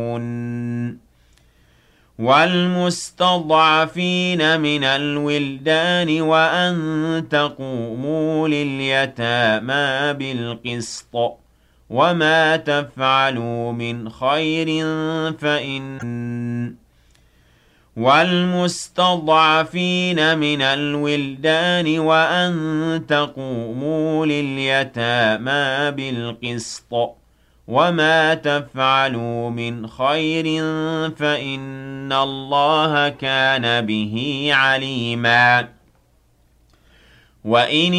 والمستضعفين من الولدان وأن تقوموا لليتامى بالقسط وما تفعلوا من خير فإن والمستضعفين من الولدان وأن تقوموا لليتامى بالقسط وما تفعلوا من خير فإن الله كان به عليما وإن